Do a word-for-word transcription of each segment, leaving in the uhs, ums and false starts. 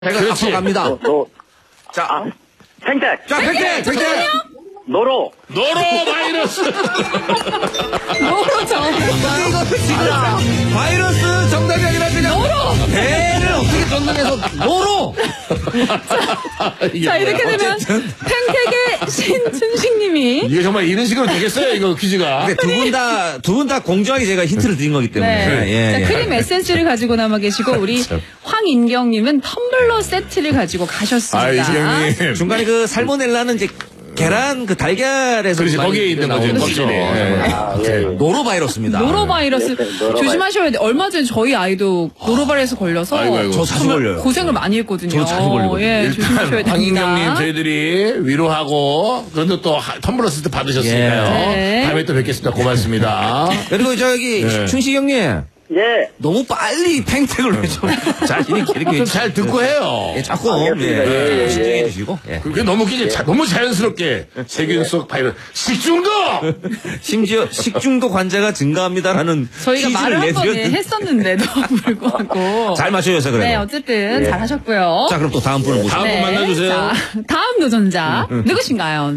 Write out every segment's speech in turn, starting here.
제가 그렇지. 앞으로 갑니다. 너, 너. 자, 아, 팽택! 자, 팽택! 팽택! 노로! 노로 바이러스. 노로 정답. 이거 지금 바이러스 정답이 아니라 그냥 노로. 배를 어떻게 전능해서 노로. 자, 이렇게 되면 팽택의 신춘식님이 이게 정말 이런 식으로 되겠어요, 이거 퀴즈가. 두 분 다, 두 분 다 공정하게 제가 힌트를 드린 거기 때문에. 네. 예, 자, 예. 크림 에센스를 가지고 남아 계시고 우리 황인경님은 텀블러 세트를 가지고 가셨습니다. 아, 이경님. 중간에 그 살모넬라는 이제 계란 그 달걀에서 그렇지, 많이 거기에 있는 나오는 거죠, 거죠. 껍질에. 예. 아, 예, 예. 노로바이러스입니다. 노로바이러스 네, 노로바이러스. 조심하셔야 돼요. 얼마 전에 저희 아이도 노로바이러스 걸려서 아이고, 아이고. 저 자주 정말 걸려요. 고생을 많이 했거든요. 저도 자주 걸리거든요. 예, 조심하셔야 됩니다. 황인경님 저희들이 위로하고 그런데 또 하- 텀블러 세트 받으셨으니까요. 예. 네. 다음에 또 뵙겠습니다. 고맙습니다. 그리고 저기 네. 춘식 형님 예. 너무 빨리 팽택을 왜 좀 자신이 이렇게 좀 잘 듣고 해요. 예, 자꾸 알겠습니다. 예, 예, 신중해 예. 주시고 예. 그게 너무 끼지 자- 너무 자연스럽게 세균 속 바이러스 식중독. 심지어 식중독 환자가 증가합니다라는 저희가 퀴즈를 말을 한 번 내드렸는데 했었는데도 불구하고 잘 맞춰줘서 그래요. 네, 어쨌든 잘하셨고요. 자, 그럼 또 다음 분을 모시고. 다음 분 만나주세요. 자, 다음 도전자 누구신가요?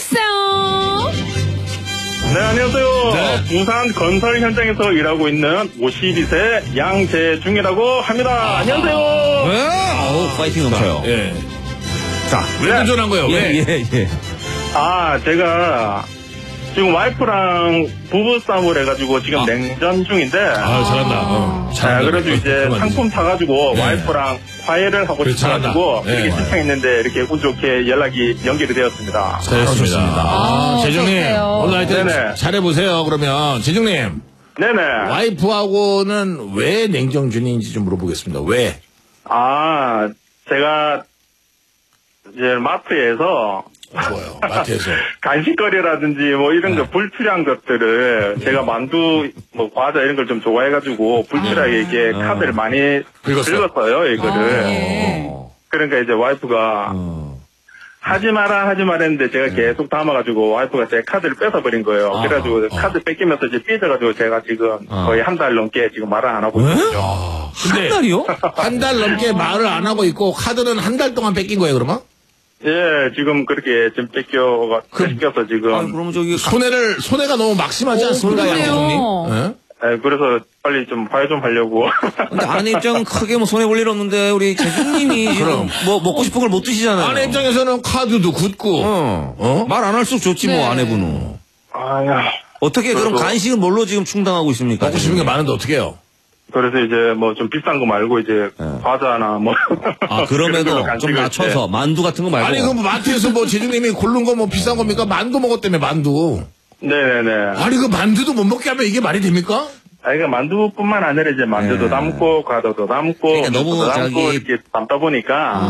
나와주세요. 네, 안녕하세요. 네. 부산 건설 현장에서 일하고 있는 오십이 세 양재중이라고 합니다. 안녕하세요. 네, 어우, 파이팅 넘쳐요. 예. 자, 왜 도전한 거예요? 예, 왜? 예, 예. 아, 제가 지금 와이프랑 부부싸움을 해가지고 지금 아. 냉전 중인데, 아, 잘한다. 어, 자, 잘한다. 그래도 이제 그만 상품 사가지고 네. 와이프랑 화해를 하고 그래, 싶어가지고 잘한다. 네. 이렇게 신청했는데 이렇게 운 좋게 연락이 연결이 되었습니다. 잘했습니다. 아, 아, 재중님, 좋네요. 오늘 하여튼 네네. 잘해보세요. 그러면, 재중님, 네네. 와이프하고는 왜 냉정준인지 좀 물어보겠습니다. 왜? 아, 제가 이제 마트에서 좋아요. 마트에서. 간식거리라든지 뭐 이런 네. 거 불필요한 것들을 제가 만두 뭐 과자 이런 걸 좀 좋아해가지고 불필요하게 이게 카드를 많이 긁었어요. 긁었어요 이거를. 아, 예. 어, 그러니까 이제 와이프가 어. 하지 마라 하지 마라 했는데 제가 계속 담아가지고 와이프가 제 카드를 뺏어버린 거예요. 아, 그래가지고 어. 카드 뺏기면서 이제 삐져가지고 제가 지금 거의 한 달 넘게 지금 말을 안 하고 있거든요. 한 달이요? 한 달 넘게 말을 안 하고 있고, 카드는 한 달 동안 뺏긴 거예요, 그러면? 예, 지금 그렇게 지금 뺏겨가 뺏겨서 지금. 아, 그럼 저기 손해를, 손해가 너무 막심하지 않습니까, 그러네요. 양재중님? 예? 예, 그래서 빨리 좀 화해 좀 하려고. 근데 아내 입장은 크게 뭐 손해 볼 일 없는데 우리 재중님이 지금 뭐 먹고 싶은 걸 못 드시잖아요. 아내 입장에서는 카드도 굳고, 어. 어? 말 안 할수록 좋지 뭐 네. 아내분은. 아야. 어떻게 그럼 그래도- 간식은 뭘로 지금 충당하고 있습니까? 먹고 싶은 게 많은데 어떻게 해요? 그래서 이제 뭐 좀 비싼 거 말고 이제 과자나 뭐. 아, 그럼에도 그런 걸로 좀 간식을 낮춰서 만두 같은 거 말고. 아니, 그 마트에서 뭐 재중님이 고른 거 뭐 비싼 겁니까? 만두 먹었다며, 만두. 네. 네네네. 아니, 그 만두도 못 먹게 하면 이게 말이 됩니까? 아, 이거 만두뿐만 아니라 이제 만두도 네. 담고 과자도 담고 그러니까 너무 국수도 담고 저기- 이렇게 담다 보니까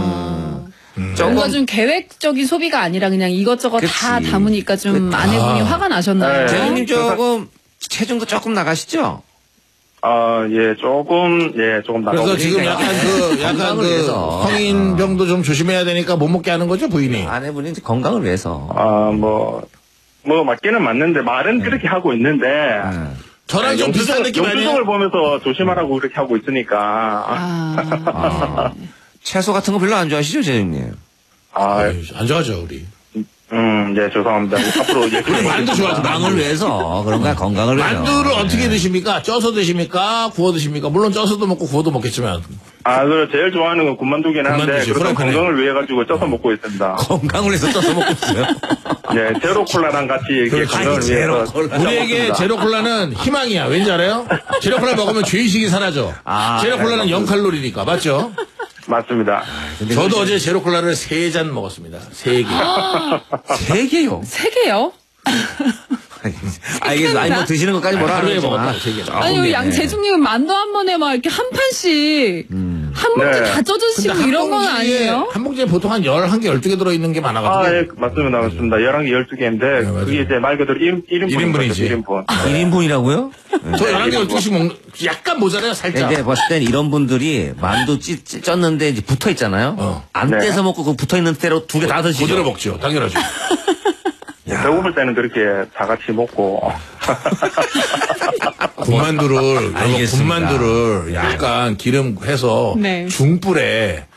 뭔가 좀 계획적인 소비가 아니라 그냥 이것저것 다 그치. 담으니까 좀 아. 아내분이 화가 나셨나요? 네. 재중님 조금 체중도 조금 나가시죠? 아, 예, 조금 예, 조금 나가고 그래서 지금 그러니까 약간 그, 약간 건강을 그, 위해서. 성인병도 좀 조심해야 되니까 못 먹게 하는 거죠, 부인이? 아내분이 이제 건강을 위해서. 아, 뭐 뭐 맞기는 맞는데 말은 그렇게 하고 있는데 네. 저랑 좀 비슷한 느낌 아니에요? 영수증을 보면서 조심하라고 그렇게 하고 있으니까 아, 아, 채소 같은 거 별로 안 좋아하시죠, 재중님? 아, 아유, 안 좋아하죠, 우리. 음, 예, 죄송합니다. 앞으로 예, 우리 만두 좋아하죠, 건강을 위해서 그런가 건강을 위해서. 만두를 어떻게 드십니까? 쪄서 드십니까? 구워 드십니까? 물론 쪄서도 먹고 구워도 먹겠지만. 아, 그 제일 좋아하는 건 군만두긴 한데 군만두죠. 그래도 프라이팬에. 건강을 위해 가지고 쪄서 먹고 있습니다. 건강을 위해서 떠서 먹고 있어요. 예, 제로 콜라랑 같이 이렇게 그렇지. 건강을 아니, 위해서 제로 콜라. 쪄 우리에게 먹습니다. 제로콜라는 희망이야. 왠지 알아요? 제로콜라 먹으면 죄의식이 사라져. 아, 제로콜라는 영 칼로리니까. 맞죠? 맞습니다. 저도 어제 제로콜라를 세 잔 먹었습니다. 세 개. 세 개요. 세 개요? 알겠어. 아니, 뭐 드시는 것까지 뭐라 하루에 하지만. 먹었다, 세 개. 조금 아니, 우리 예. 양재중님은 만두 한 번에 막 이렇게 한 판씩 한 봉지 네. 다 쪄주시고 이런 건 아니에요? 한 봉지에 보통 한 열한 개, 열두 개 들어있는 게 많아가지고. 아, 예, 맞습니다. 맞습니다. 열한 개, 열두 개인데 맞아요. 그게 이제 말 그대로 일, 일 인분. 일 인분이지. 일 인분. 일 인분이라고요? 저 열한 개, 열두 개씩 먹는, 약간 모자라요, 살짝. 근데 봤을 땐 이런 분들이 만두 찌, 찌, 쪘는데 이제 붙어 있잖아요. 어. 안 네. 떼서 먹고 그 붙어 있는 대로 두 개 다 드시죠. 그대로 먹죠. 당연하죠. 배고플 때는 그렇게 다 같이 먹고. 군만두를, 여러분, 알겠습니다. 군만두를 약간 기름 해서 네. 중불에